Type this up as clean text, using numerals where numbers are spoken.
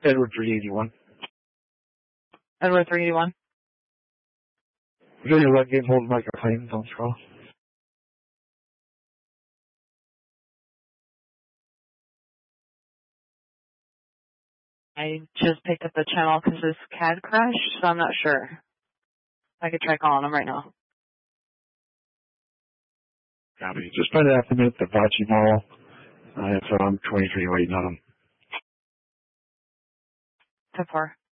Edward 381. Edward 381. Is there any luck getting hold of Micro Claims on this call? I just picked up the channel because this CAD crashed, so I'm not sure. I could try calling them right now. Copy. Just try to estimate the Vachi Mall. So I'm 23 waiting on them. 10-4.